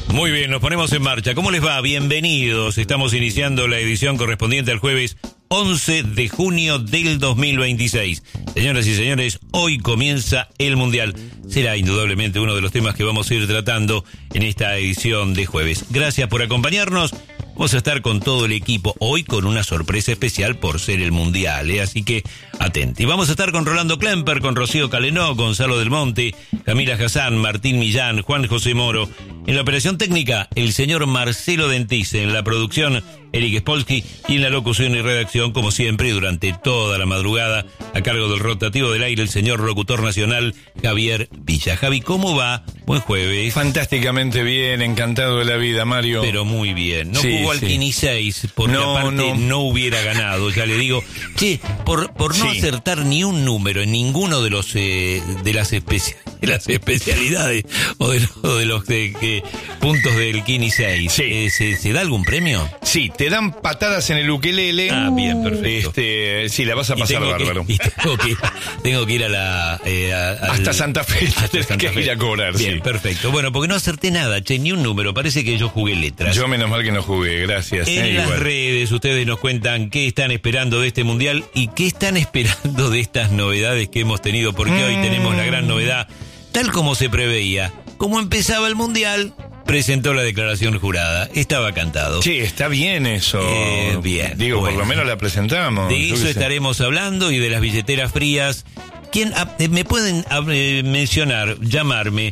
Muy bien, nos ponemos en marcha. ¿Cómo les va? Bienvenidos. Estamos iniciando la edición correspondiente al jueves 11 de junio del 2026. Señoras y señores, hoy comienza el Mundial. Será indudablemente uno de los temas que vamos a ir tratando en esta edición de jueves. Gracias por acompañarnos. Vamos a estar con todo el equipo hoy con una sorpresa especial por ser el Mundial, así que atenti. Vamos a estar con Rolando Klemper, con Rocío Calenó, Gonzalo del Monte, Camila Hassan, Martín Millán, Juan José Moro. En la operación técnica, el señor Marcelo Dentice. En la producción, Eric Spolsky. Y en la locución y redacción, como siempre, durante toda la madrugada, a cargo del rotativo del aire, el señor locutor nacional, Javier Villa. Javi, ¿cómo va? Buen jueves. Fantásticamente bien, encantado de la vida, Mario. Pero muy bien. No jugó al Kini 6, porque aparte no hubiera ganado, ya le digo. Che, por no acertar ni un número en ninguno de los de las especialidades o de los puntos del Kini 6, ¿se da algún premio? Sí, te dan patadas en el ukelele. Ah, bien, perfecto. Sí, la vas a pasar bárbaro. Tengo que ir a la... hasta Santa Fe, hasta Santa Fe. Ir a cobrar. Bien, sí. Perfecto. Bueno, porque no acerté nada, che, ni un número. Parece que yo jugué letras. Yo menos mal que no jugué, gracias. En las redes ustedes nos cuentan qué están esperando de este Mundial y qué están esperando de estas novedades que hemos tenido, porque hoy tenemos la gran novedad, tal como se preveía. Como empezaba el Mundial, presentó la declaración jurada. Estaba cantado. Sí, está bien eso. Bien. Digo, bueno, por lo menos la presentamos. De eso estaremos hablando y de las billeteras frías. ¿Quién me pueden mencionar, llamarme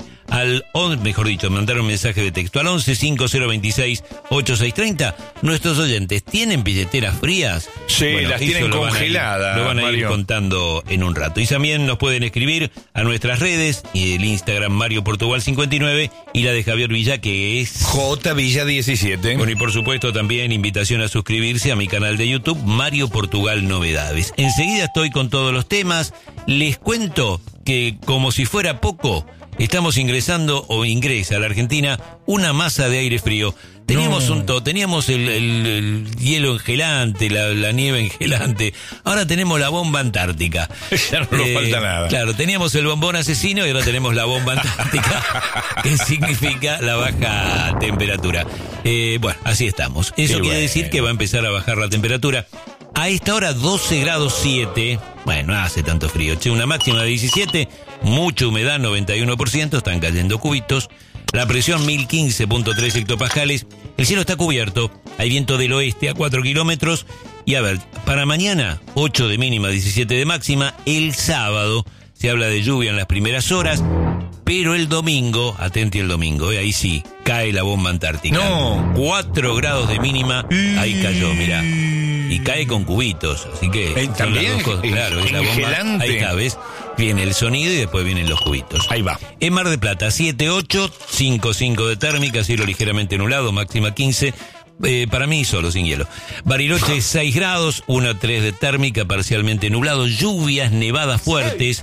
mandar un mensaje de texto al 11-5026-8630? Nuestros oyentes, ¿tienen billeteras frías? Sí, bueno, las tienen congeladas. Lo van a ir contando en un rato. Y también nos pueden escribir a nuestras redes, y el Instagram Mario Portugal 59 y la de Javier Villa, que es J Villa 17. Bueno, y por supuesto también invitación a suscribirse a mi canal de YouTube, Mario Portugal Novedades. Enseguida estoy con todos los temas. Les cuento que, como si fuera poco, estamos ingresando o ingresa a la Argentina una masa de aire frío. Teníamos teníamos el hielo engelante, la nieve engelante. Ahora tenemos la bomba antártica. Ya no nos falta nada. Claro, teníamos el bombón asesino y ahora tenemos la bomba antártica, que significa la baja temperatura. Bueno, así estamos. Eso quiere decir que va a empezar a bajar la temperatura. A esta hora 12 grados 7, bueno, no hace tanto frío, una máxima de 17, mucha humedad 91%, están cayendo cubitos, la presión 1015.3 hectopascales, el cielo está cubierto, hay viento del oeste a 4 kilómetros, y a ver, para mañana 8 de mínima, 17 de máxima, el sábado se habla de lluvia en las primeras horas, pero el domingo, atenti el domingo, ahí sí, cae la bomba antártica. 4 grados de mínima, ahí cayó, mirá. Y cae con cubitos, así que también claro, es la bomba. Ahí está, ¿ves? Viene el sonido y después vienen los cubitos. Ahí va. En Mar del Plata, 7.8, 5.5 de térmica, cielo ligeramente nublado, máxima 15. Para mí solo, sin hielo. Bariloche 6 grados, 1.3 de térmica, parcialmente nublado, lluvias, nevadas fuertes.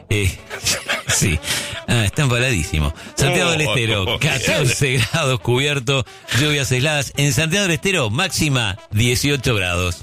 Sí. Está empaladísimo. Santiago del Estero, 14 grados cubierto, lluvias aisladas. En Santiago del Estero, máxima 18 grados.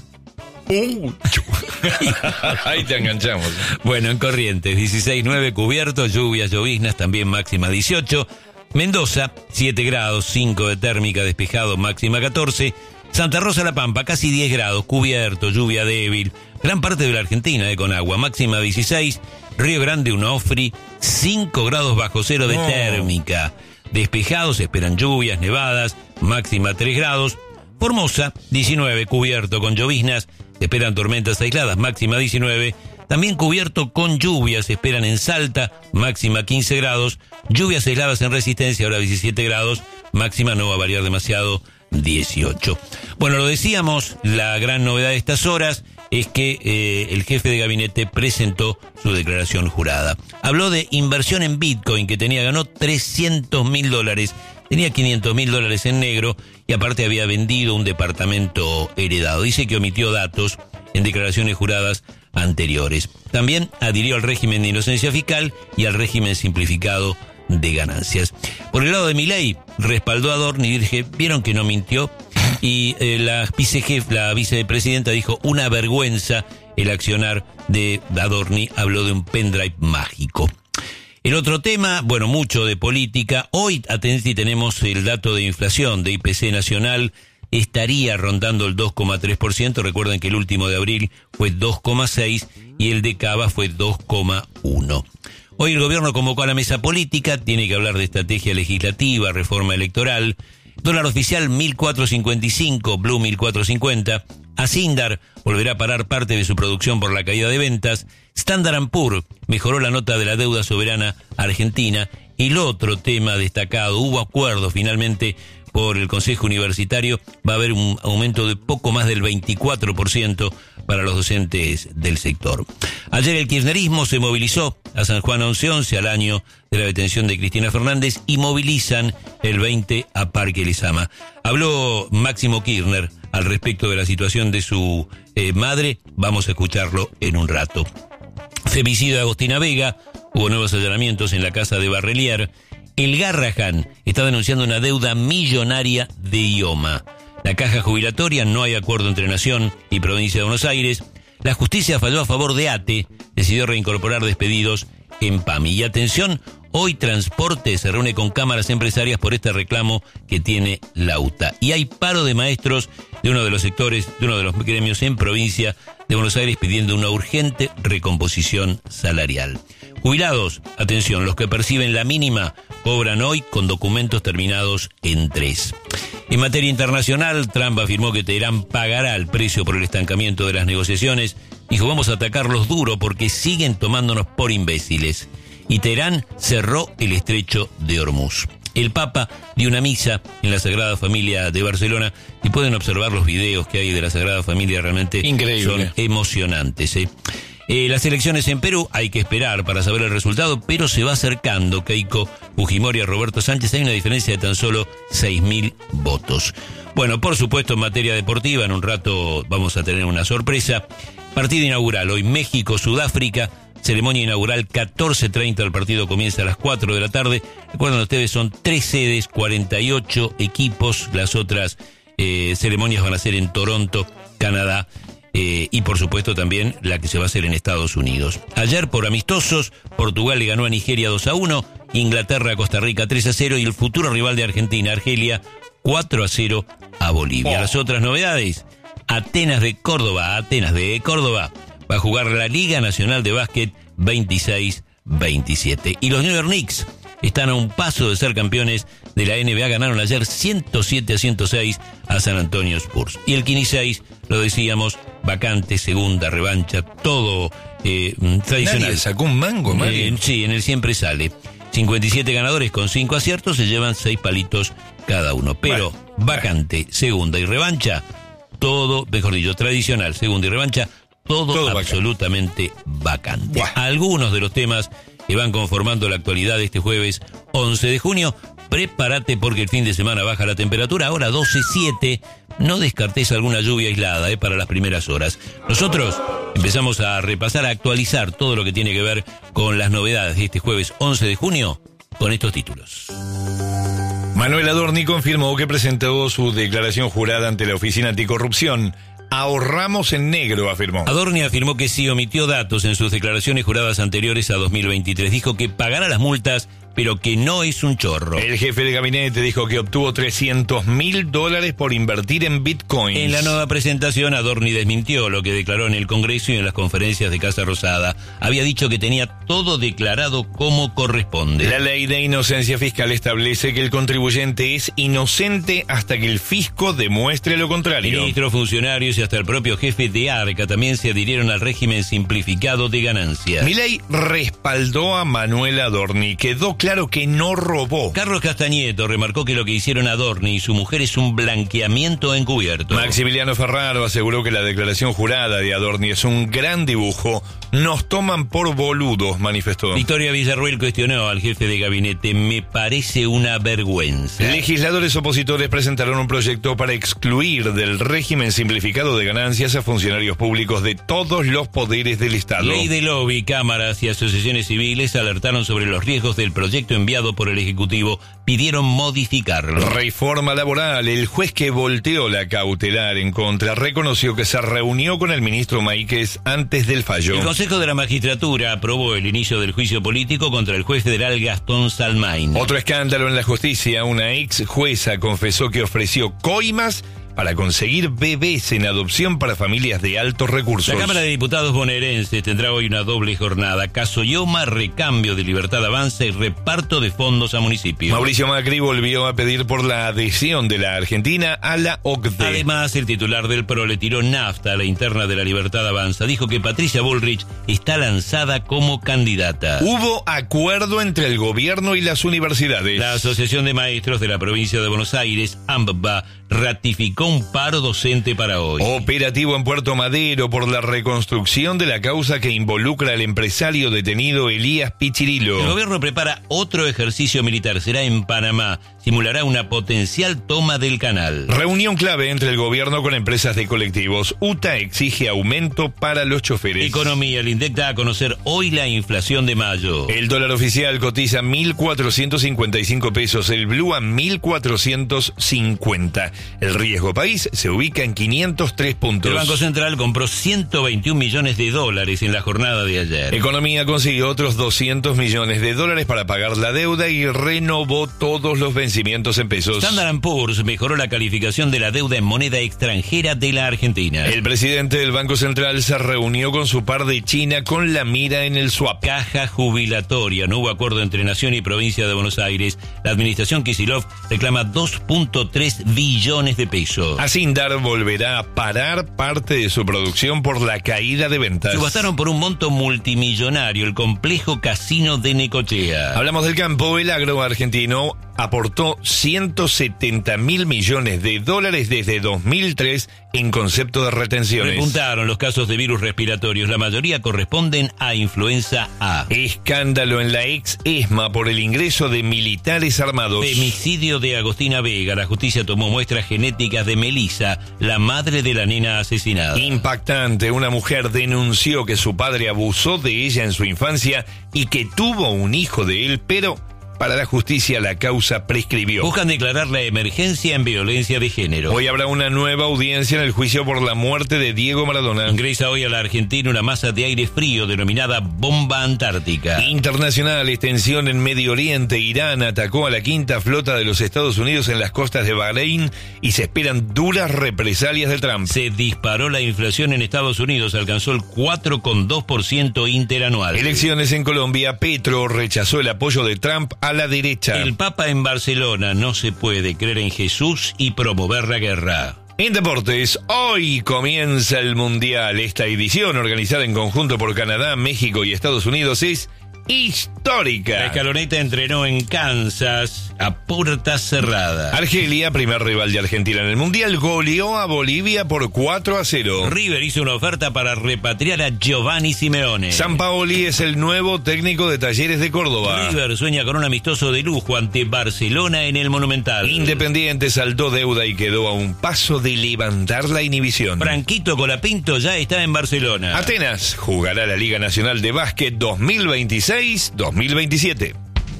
Ahí te enganchamos. Bueno, en Corrientes, 16.9 cubierto, lluvias, lloviznas, también máxima 18. Mendoza, 7 grados, 5 de térmica, despejado, máxima 14. Santa Rosa La Pampa, casi 10 grados, cubierto, lluvia débil. Gran parte de la Argentina, con agua, máxima 16. Río Grande, Onofri, 5 grados bajo cero de térmica. Despejados, esperan lluvias, nevadas, máxima 3 grados. Formosa, 19, cubierto con lloviznas, esperan tormentas aisladas, máxima 19. También cubierto con lluvias, esperan en Salta, máxima 15 grados. Lluvias aisladas en Resistencia, ahora 17 grados, máxima no va a variar demasiado, 18. Bueno, lo decíamos, la gran novedad de estas horas es que el jefe de gabinete presentó su declaración jurada. Habló de inversión en Bitcoin que ganó $300.000. Tenía $500.000 en negro y aparte había vendido un departamento heredado. Dice que omitió datos en declaraciones juradas anteriores. También adhirió al régimen de inocencia fiscal y al régimen simplificado de ganancias. Por el lado de Milei, respaldó a Adorni y dije, ¿vieron que no mintió? Y la vicepresidenta dijo, una vergüenza el accionar de Adorni, habló de un pendrive mágico. El otro tema, bueno, mucho de política. Hoy, atención, tenemos el dato de inflación de IPC nacional. Estaría rondando el 2,3%. Recuerden que el último de abril fue 2,6% y el de Cava fue 2,1%. Hoy el gobierno convocó a la mesa política. Tiene que hablar de estrategia legislativa, reforma electoral. Dólar oficial 1.455, Blue 1.450. Asindar volverá a parar parte de su producción por la caída de ventas. Standard & Poor's mejoró la nota de la deuda soberana argentina. El otro tema destacado, hubo acuerdo finalmente por el Consejo Universitario, va a haber un aumento de poco más del 24% para los docentes del sector. Ayer el kirchnerismo se movilizó a San Juan 1111 al año de la detención de Cristina Fernández y movilizan el 20 a Parque Lezama. Habló Máximo Kirchner al respecto de la situación de su madre, vamos a escucharlo en un rato. Femicidio de Agostina Vega, hubo nuevos allanamientos en la casa de Barrelier. El Garrahan está denunciando una deuda millonaria de IOMA. La caja jubilatoria, no hay acuerdo entre Nación y Provincia de Buenos Aires. La justicia falló a favor de ATE, decidió reincorporar despedidos en PAMI. Y atención, hoy Transporte se reúne con cámaras empresarias por este reclamo que tiene la UTA. Y hay paro de maestros de uno de los sectores, de uno de los gremios en Provincia de Buenos Aires pidiendo una urgente recomposición salarial. Jubilados, atención, los que perciben la mínima cobran hoy con documentos terminados en 3. En materia internacional, Trump afirmó que Teherán pagará el precio por el estancamiento de las negociaciones. Dijo, vamos a atacarlos duro porque siguen tomándonos por imbéciles. Y Teherán cerró el estrecho de Hormuz. El Papa dio una misa en la Sagrada Familia de Barcelona y pueden observar los videos que hay de la Sagrada Familia, realmente increíble. Son emocionantes. Las elecciones en Perú hay que esperar para saber el resultado, pero se va acercando Keiko Fujimori a Roberto Sánchez. Hay una diferencia de tan solo 6.000 votos. Bueno, por supuesto, en materia deportiva, en un rato vamos a tener una sorpresa. Partido inaugural, hoy México-Sudáfrica. Ceremonia inaugural 14:30, el partido comienza a las 4 de la tarde. Recuerden ustedes, son 3 sedes, 48 equipos. Las otras ceremonias van a ser en Toronto, Canadá. Y por supuesto también la que se va a hacer en Estados Unidos. Ayer por amistosos, Portugal le ganó a Nigeria 2-1, Inglaterra a Costa Rica 3-0 y el futuro rival de Argentina, Argelia, 4-0 a Bolivia. Las otras novedades, Atenas de Córdoba va a jugar la Liga Nacional de Básquet 26-27. Y los New York Knicks están a un paso de ser campeones de la NBA, ganaron ayer 107-106 a San Antonio Spurs. Y el 15-6, lo decíamos, vacante, segunda, revancha, todo tradicional. ¿Nadie sacó un mango, Mario? Sí, en el siempre sale. 57 ganadores con 5 aciertos, se llevan 6 palitos cada uno. Pero vacante, segunda y revancha, todo, mejor dicho, tradicional, segunda y revancha, todo absolutamente vacante. Algunos de los temas que van conformando la actualidad de este jueves 11 de junio. Prepárate porque el fin de semana baja la temperatura, ahora 12:07. No descartes alguna lluvia aislada para las primeras horas. Nosotros empezamos a repasar, a actualizar todo lo que tiene que ver con las novedades de este jueves 11 de junio con estos títulos. Manuel Adorni confirmó que presentó su declaración jurada ante la Oficina Anticorrupción. Ahorramos en negro, afirmó. Adorni afirmó que sí omitió datos en sus declaraciones juradas anteriores a 2023. Dijo que pagará las multas, pero que no es un chorro. El jefe de gabinete dijo que obtuvo $300.000 por invertir en bitcoins. En la nueva presentación, Adorni desmintió lo que declaró en el Congreso y en las conferencias de Casa Rosada. Había dicho que tenía todo declarado como corresponde. La ley de inocencia fiscal establece que el contribuyente es inocente hasta que el fisco demuestre lo contrario. Ministros, funcionarios y hasta el propio jefe de ARCA también se adhirieron al régimen simplificado de ganancias. Milei respaldó a Manuel Adorni. Quedó claro que no robó. Carlos Castañeto remarcó que lo que hicieron Adorni y su mujer es un blanqueamiento encubierto. Maximiliano Ferraro aseguró que la declaración jurada de Adorni es un gran dibujo. Nos toman por boludos, manifestó. Victoria Villarruel cuestionó al jefe de gabinete. Me parece una vergüenza. Legisladores opositores presentaron un proyecto para excluir del régimen simplificado de ganancias a funcionarios públicos de todos los poderes del Estado. Ley de lobby, cámaras y asociaciones civiles alertaron sobre los riesgos del proyecto proyecto enviado por el Ejecutivo pidieron modificarlo. Reforma laboral. El juez que volteó la cautelar en contra reconoció que se reunió con el ministro Máiquez antes del fallo. El Consejo de la Magistratura aprobó el inicio del juicio político contra el juez federal Gastón Salmain. Otro escándalo en la justicia. Una ex jueza confesó que ofreció coimas para conseguir bebés en adopción para familias de altos recursos. La Cámara de Diputados bonaerense tendrá hoy una doble jornada. Caso Ioma, recambio de Libertad Avanza y reparto de fondos a municipios. Mauricio Macri volvió a pedir por la adhesión de la Argentina a la OCDE. Además, el titular del PRO le tiró nafta a la interna de la Libertad Avanza. Dijo que Patricia Bullrich está lanzada como candidata. Hubo acuerdo entre el gobierno y las universidades. La Asociación de Maestros de la Provincia de Buenos Aires, AMBA, ratificó un paro docente para hoy. Operativo en Puerto Madero por la reconstrucción de la causa que involucra al empresario detenido Elías Pichirilo. El gobierno prepara otro ejercicio militar, será en Panamá. Simulará una potencial toma del canal. Reunión clave entre el gobierno con empresas de colectivos. UTA exige aumento para los choferes. Economía, el INDEC da a conocer hoy la inflación de mayo. El dólar oficial cotiza 1.455 pesos, el blue a 1.450. El riesgo país se ubica en 503 puntos. El Banco Central compró 121 millones de dólares en la jornada de ayer. Economía consiguió otros 200 millones de dólares para pagar la deuda y renovó todos los vencimientos en pesos. Standard & Poor's mejoró la calificación de la deuda en moneda extranjera de la Argentina. El presidente del Banco Central se reunió con su par de China con la mira en el swap. Caja jubilatoria. No hubo acuerdo entre Nación y Provincia de Buenos Aires. La administración Kicillof reclama 2.3 billones de pesos. Asindar volverá a parar parte de su producción por la caída de ventas. Subastaron por un monto multimillonario el complejo casino de Necochea. Hablamos del campo. El agro argentino aportó 170.000 millones de dólares desde 2003 en concepto de retenciones. Repuntaron los casos de virus respiratorios. La mayoría corresponden a influenza A. Escándalo en la ex ESMA por el ingreso de militares armados. Femicidio de Agostina Vega. La justicia tomó muestras genéticas de Melissa, la madre de la nena asesinada. Impactante. Una mujer denunció que su padre abusó de ella en su infancia y que tuvo un hijo de él, pero para la justicia la causa prescribió. Buscan declarar la emergencia en violencia de género. Hoy habrá una nueva audiencia en el juicio por la muerte de Diego Maradona. Ingresa hoy a la Argentina una masa de aire frío denominada bomba antártica. Internacionales, tensión en Medio Oriente. Irán atacó a la quinta flota de los Estados Unidos en las costas de Bahrein y se esperan duras represalias de Trump. Se disparó la inflación en Estados Unidos, alcanzó el 4,2% interanual. Elecciones en Colombia. Petro rechazó el apoyo de Trump a la derecha. El Papa en Barcelona. No se puede creer en Jesús y promover la guerra. En deportes, hoy comienza el Mundial. Esta edición, organizada en conjunto por Canadá, México y Estados Unidos, es histórica. La escaloneta entrenó en Kansas a puerta cerrada. Argelia, primer rival de Argentina en el Mundial, goleó a Bolivia por 4-0. River hizo una oferta para repatriar a Giovanni Simeone. Sampaoli es el nuevo técnico de Talleres de Córdoba. River sueña con un amistoso de lujo ante Barcelona en el Monumental. Independiente saldó deuda y quedó a un paso de levantar la inhibición. Franquito Colapinto ya está en Barcelona. Atenas jugará la Liga Nacional de Básquet 2026-2027.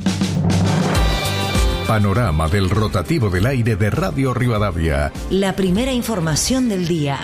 Panorama del rotativo del aire de Radio Rivadavia. La primera información del día.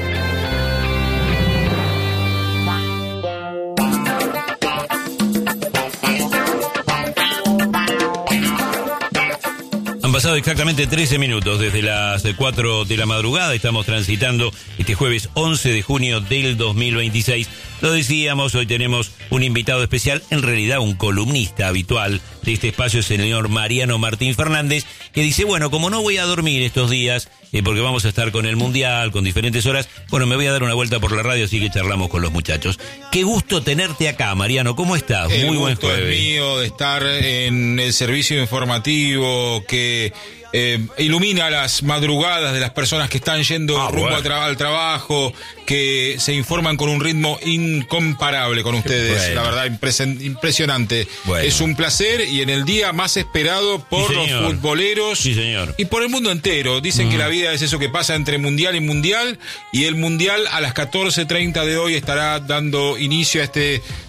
Han pasado exactamente 13 minutos desde las 4 de la madrugada. Estamos transitando este jueves 11 de junio del 2026. Lo decíamos, hoy tenemos un invitado especial, en realidad un columnista habitual de este espacio, es el señor Mariano Martín Fernández, que dice, bueno, como no voy a dormir estos días, porque vamos a estar con el Mundial, con diferentes horas, bueno, me voy a dar una vuelta por la radio, así que charlamos con los muchachos. Qué gusto tenerte acá, Mariano, ¿cómo estás? Muy buen jueves. El gusto es mío de estar en el servicio informativo que ilumina las madrugadas de las personas que están yendo rumbo al trabajo, que se informan con un ritmo incomparable con ustedes. Bueno. La verdad, impresionante. Bueno. Es un placer y en el día más esperado por los futboleros y por el mundo entero. Dicen que la vida es eso que pasa entre mundial y mundial, y el mundial a las 14:30 de hoy estará dando inicio a este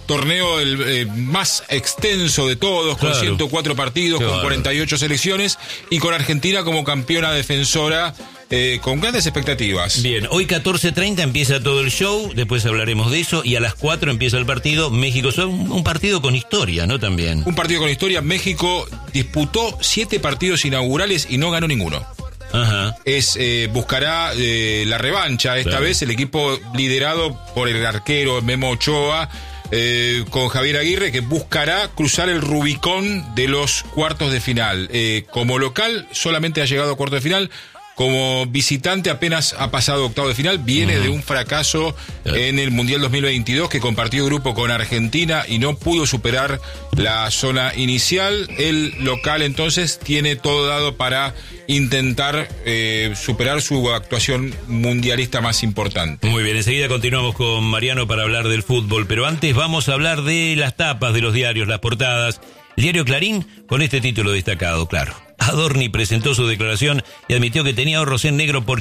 torneo más extenso de todos, con 104 partidos, con 48 selecciones, y con Argentina como campeona defensora, con grandes expectativas. Bien, hoy 14:30 empieza todo el show, después hablaremos de eso, y a las 4 empieza el partido México. Un partido con historia, ¿no? También. Un partido con historia. México disputó 7 partidos inaugurales y no ganó ninguno. Ajá. Buscará la revancha, esta vez el equipo liderado por el arquero Memo Ochoa, con Javier Aguirre, que buscará cruzar el Rubicón de los cuartos de final. Como local solamente ha llegado a cuartos de final. Como visitante apenas ha pasado octavo de final, viene de un fracaso en el Mundial 2022, que compartió grupo con Argentina y no pudo superar la zona inicial. El local entonces tiene todo dado para intentar superar su actuación mundialista más importante. Muy bien, enseguida continuamos con Mariano para hablar del fútbol, pero antes vamos a hablar de las tapas de los diarios, las portadas. El diario Clarín con este título destacado, claro. Adorni presentó su declaración y admitió que tenía ahorros en negro por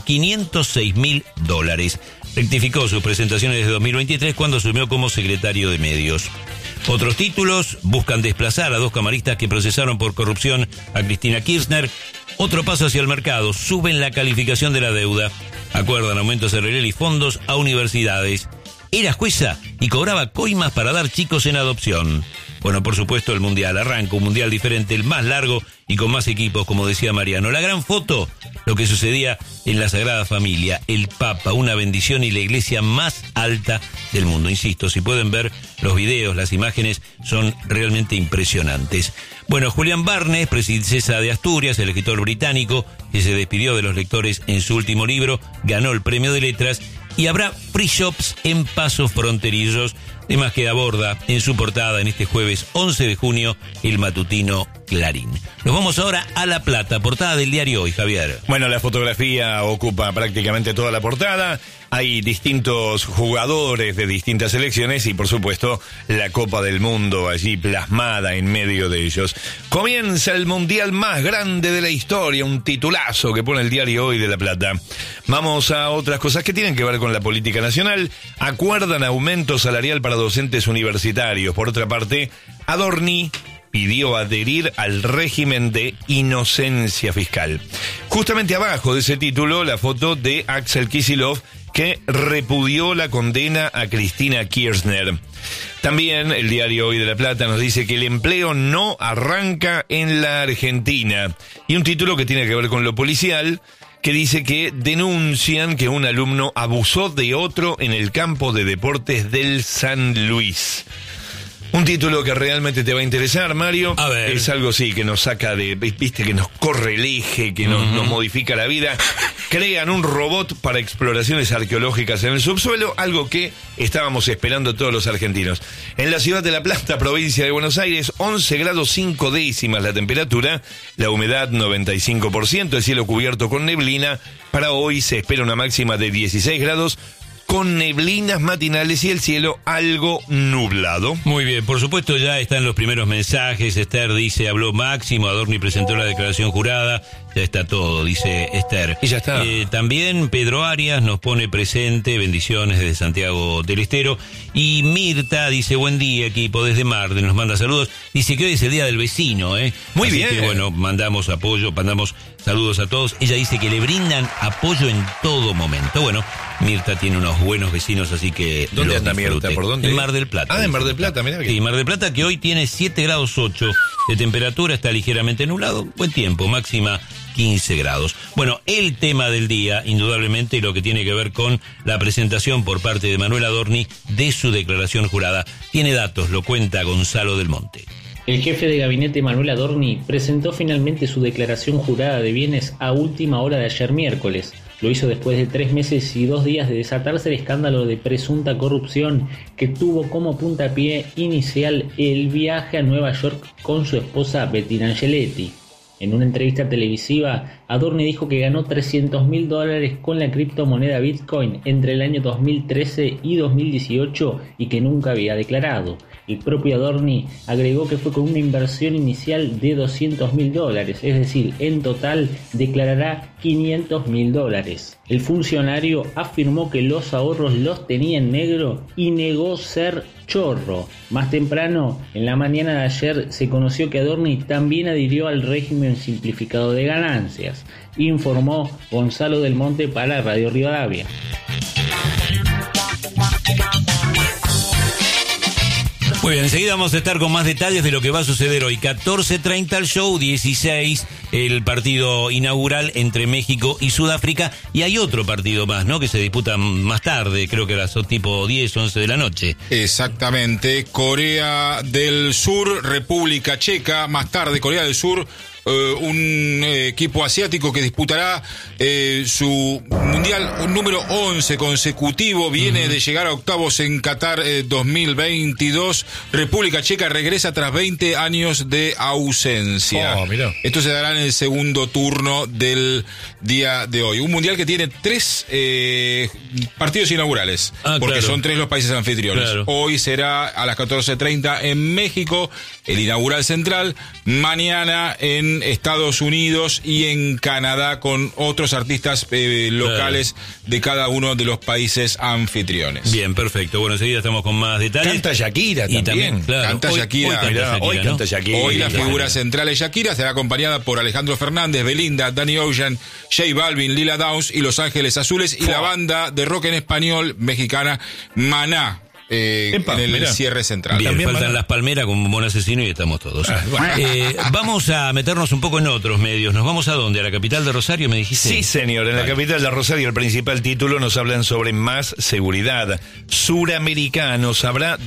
$506.000. Rectificó sus presentaciones desde 2023 cuando asumió como secretario de medios. Otros títulos: buscan desplazar a 2 camaristas que procesaron por corrupción a Cristina Kirchner. Otro paso hacia el mercado: suben la calificación de la deuda. Acuerdan aumentos salariales y fondos a universidades. Era jueza y cobraba coimas para dar chicos en adopción. Bueno, por supuesto, el Mundial arranca, un Mundial diferente, el más largo y con más equipos, como decía Mariano. La gran foto, lo que sucedía en la Sagrada Familia, el Papa, una bendición, y la iglesia más alta del mundo. Insisto, si pueden ver los videos, las imágenes son realmente impresionantes. Bueno, Julián Barnes, princesa de Asturias, el escritor británico, que se despidió de los lectores en su último libro, ganó el premio de letras, y habrá free shops en pasos fronterizos, temas que aborda en su portada en este jueves 11 de junio el matutino Clarín. Nos vamos ahora a La Plata, portada del diario Hoy, Javier. Bueno, la fotografía ocupa prácticamente toda la portada. Hay distintos jugadores de distintas selecciones y, por supuesto, la Copa del Mundo allí plasmada en medio de ellos. Comienza el Mundial más grande de la historia, un titulazo que pone el diario Hoy de La Plata. Vamos a otras cosas que tienen que ver con la política nacional. Acuerdan aumento salarial para docentes universitarios. Por otra parte, Adorni pidió adherir al régimen de inocencia fiscal. Justamente abajo de ese título, la foto de Axel Kicillof, que repudió la condena a Cristina Kirchner. También el diario Hoy de La Plata nos dice que el empleo no arranca en la Argentina. Y un título que tiene que ver con lo policial, que dice que denuncian que un alumno abusó de otro en el campo de deportes del San Luis. Un título que realmente te va a interesar, Mario. A ver. Es algo, sí, que nos saca de... Viste, que nos corre el eje, que nos modifica la vida. Crean un robot para exploraciones arqueológicas en el subsuelo, algo que estábamos esperando todos los argentinos. En la ciudad de La Plata, provincia de Buenos Aires, 11 grados 5 décimas la temperatura, la humedad 95%, el cielo cubierto con neblina. Para hoy se espera una máxima de 16 grados, con neblinas matinales y el cielo algo nublado. Muy bien, por supuesto ya están los primeros mensajes. Esther dice, habló Máximo, Adorni presentó la declaración jurada, ya está todo, dice Esther. Y ya está. También Pedro Arias nos pone presente, bendiciones desde Santiago del Estero. Y Mirta dice, buen día equipo, desde Marden, nos manda saludos. Dice que hoy es el día del vecino, Muy Así bien. que bueno, mandamos apoyo, mandamos saludos a todos. Ella dice que le brindan apoyo en todo momento. Bueno, Mirta tiene unos buenos vecinos, así que... ¿Dónde anda Mirta? ¿Por dónde? En Mar del Plata. Ah, en Mar del Plata, mirá que... Sí, Mar del Plata, que hoy tiene 7 grados 8 de temperatura, está ligeramente nublado, buen tiempo, máxima 15 grados. Bueno, el tema del día, indudablemente, lo que tiene que ver con la presentación por parte de Manuel Adorni de su declaración jurada. Tiene datos, lo cuenta Gonzalo del Monte. El jefe de gabinete Manuel Adorni presentó finalmente su declaración jurada de bienes a última hora de ayer miércoles. Lo hizo después de 3 meses y 2 días de desatarse el escándalo de presunta corrupción que tuvo como puntapié inicial el viaje a Nueva York con su esposa Bettina Angeletti. En una entrevista televisiva, Adorni dijo que ganó $300.000 con la criptomoneda Bitcoin entre el año 2013 y 2018 y que nunca había declarado. El propio Adorni agregó que fue con una inversión inicial de $200.000, es decir, en total declarará $500.000. El funcionario afirmó que los ahorros los tenía en negro y negó ser chorro. Más temprano, en la mañana de ayer, se conoció que Adorni también adhirió al régimen simplificado de ganancias, informó Gonzalo del Monte para Radio Rivadavia. Muy bien, enseguida vamos a estar con más detalles de lo que va a suceder hoy. 14:30 el show, 16 el partido inaugural entre México y Sudáfrica. Y hay otro partido más, ¿no? Que se disputa más tarde, creo que era tipo 10 o 11 de la noche. Exactamente, Corea del Sur, República Checa, más tarde Corea del Sur. Un equipo asiático que disputará su mundial número 11 consecutivo, viene de llegar a octavos en Qatar 2022. República Checa regresa tras 20 años de ausencia. Esto se dará en el segundo turno del día de hoy. Un mundial que tiene 3 partidos inaugurales, porque son 3 los países anfitriones. Claro. Hoy será a las 14:30 en México, el inaugural central. Mañana en Estados Unidos y en Canadá, con otros artistas locales de cada uno de los países anfitriones. Bien, perfecto. Bueno, enseguida estamos con más detalles. Canta Shakira y también. Claro, canta Shakira. Hoy canta Shakira. Hoy la figura central es Shakira, será acompañada por Alejandro Fernández, Belinda, Danny Ocean, J Balvin, Lila Downs y Los Ángeles Azules, y la banda de rock en español mexicana Maná. En el cierre central. Bien, faltan Maná. Las Palmeras con un buen asesino y estamos todos. Vamos a meternos un poco en otros medios. ¿Nos vamos a dónde? ¿A la capital de Rosario, me dijiste? Sí, señor. En la capital de Rosario, el principal título, nos hablan sobre más seguridad. Suramericanos, habrá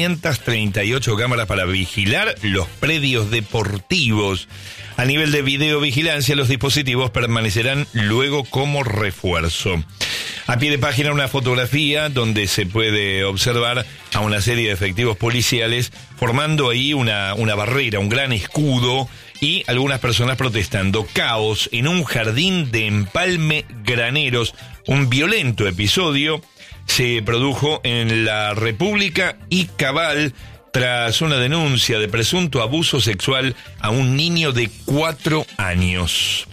238 cámaras para vigilar los predios deportivos. A nivel de videovigilancia, los dispositivos permanecerán luego como refuerzo. A pie de página, una fotografía donde se puede observar a una serie de efectivos policiales formando ahí una barrera, un gran escudo, y algunas personas protestando. Caos en un jardín de Empalme Graneros. Un violento episodio se produjo en la República y Cabal tras una denuncia de presunto abuso sexual a un niño de 4 años.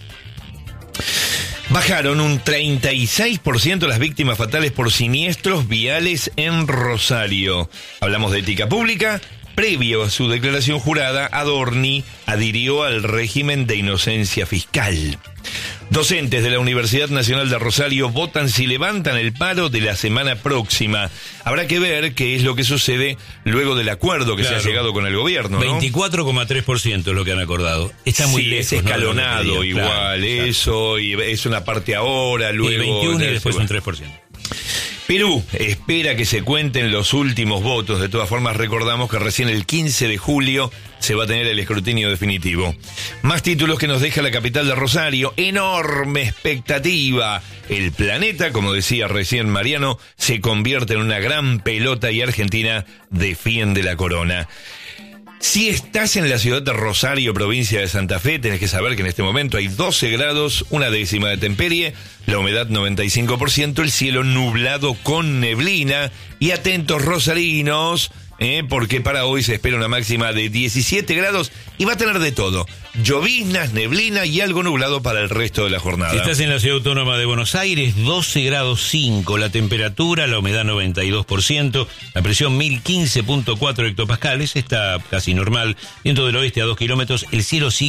Bajaron un 36% las víctimas fatales por siniestros viales en Rosario. Hablamos de ética pública. Previo a su declaración jurada, Adorni adhirió al régimen de inocencia fiscal. Docentes de la Universidad Nacional de Rosario votan si levantan el paro de la semana próxima. Habrá que ver qué es lo que sucede luego del acuerdo que se ha llegado con el gobierno, ¿no? 24,3% es lo que han acordado. Está muy lejos, es escalonado, ¿no? Igual, claro, eso, y es una parte ahora, luego... 21 y después un 3%. Perú espera que se cuenten los últimos votos. De todas formas, recordamos que recién el 15 de julio se va a tener el escrutinio definitivo. Más títulos que nos deja la capital de Rosario. Enorme expectativa. El planeta, como decía recién Mariano, se convierte en una gran pelota y Argentina defiende la corona. Si estás en la ciudad de Rosario, provincia de Santa Fe, tenés que saber que en este momento hay 12 grados, 1/10 de temperie, la humedad 95%, el cielo nublado con neblina. Y atentos rosarinos, porque para hoy se espera una máxima de 17 grados y va a tener de todo. Lloviznas, neblina y algo nublado para el resto de la jornada. Si estás en la ciudad autónoma de Buenos Aires, 12 grados 5, la temperatura, la humedad 92%, la presión 1015.4 hectopascales, está casi normal, viento del oeste a 2 kilómetros, el cielo sigue